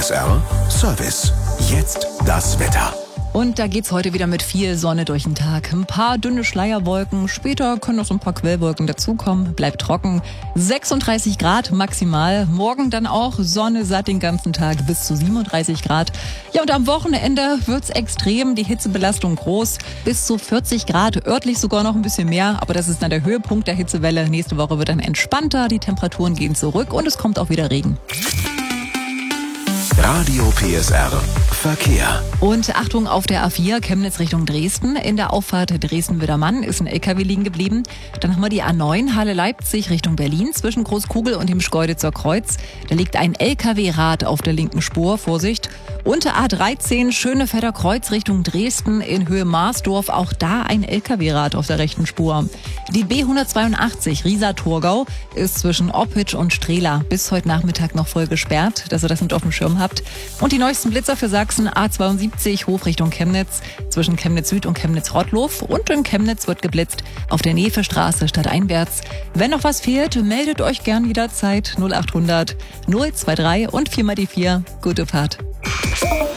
PSR Service. Jetzt das Wetter. Und da geht's heute wieder mit viel Sonne durch den Tag. Ein paar dünne Schleierwolken, später können noch so ein paar Quellwolken dazukommen. Bleibt trocken. 36 Grad maximal. Morgen dann auch Sonne satt den ganzen Tag bis zu 37 Grad. Ja, und am Wochenende wird's extrem, die Hitzebelastung groß. Bis zu 40 Grad, örtlich sogar noch ein bisschen mehr. Aber das ist dann der Höhepunkt der Hitzewelle. Nächste Woche wird dann entspannter, die Temperaturen gehen zurück und es kommt auch wieder Regen. Radio PSR Verkehr. Und Achtung auf der A4 Chemnitz Richtung Dresden. In der Auffahrt Dresden-Widdermann ist ein LKW liegen geblieben. Dann haben wir die A9 Halle-Leipzig Richtung Berlin zwischen Großkugel und dem Schkeuditzer Kreuz. Da liegt ein LKW-Rad auf der linken Spur. Vorsicht. Und A13 Schönefelder Kreuz Richtung Dresden in Höhe Marsdorf. Auch da ein LKW-Rad auf der rechten Spur. Die B182 Riesa-Thurgau ist zwischen Oppitsch und Strehla bis heute Nachmittag noch voll gesperrt, dass ihr das mit auf dem Schirm habt. Und die neuesten Blitzer für Sachsen A72 Hof Richtung Chemnitz zwischen Chemnitz Süd und Chemnitz Rottlow. Und in Chemnitz wird geblitzt auf der Nevestraße stadteinwärts. Wenn noch was fehlt, meldet euch gern jederzeit 0800 023 und 4x4. Gute Fahrt.